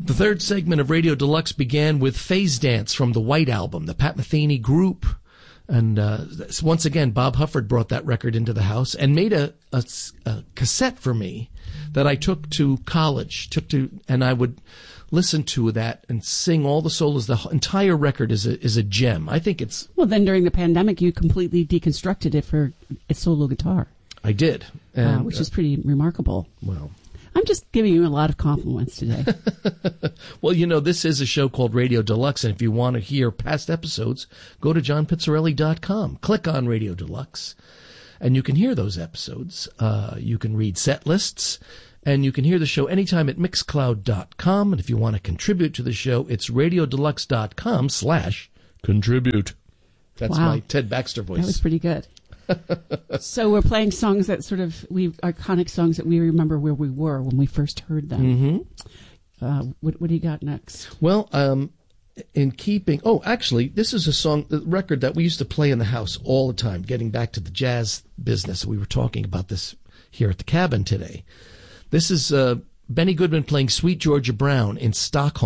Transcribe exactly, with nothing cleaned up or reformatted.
The third segment of Radio Deluxe began with Phase Dance from the White Album, the Pat Metheny Group. And uh, once again, Bob Hufford brought that record into the house and made a, a, a cassette for me that I took to college, took to, and I would listen to that and sing all the solos. The entire record is a, is a gem. I think it's... Well, then during the pandemic, you completely deconstructed it for its solo guitar. I did. And, uh, which is pretty remarkable. Well... I'm just giving you a lot of compliments today. Well, you know, this is a show called Radio Deluxe, and if you want to hear past episodes, go to john pizzarelli dot com. Click on Radio Deluxe, and you can hear those episodes. Uh, you can read set lists, and you can hear the show anytime at mixcloud dot com. And if you want to contribute to the show, it's radiodeluxe dot com slash contribute. That's Wow. my Ted Baxter voice. That was pretty good. So we're playing songs that sort of, we iconic songs that we remember where we were when we first heard them. Mm-hmm. Uh, what, what do you got next? Well, um, in keeping, oh, actually, this is a song, a record that we used to play in the house all the time, getting back to the jazz business. We were talking about this here at the cabin today. This is uh, Benny Goodman playing Sweet Georgia Brown in Stockholm.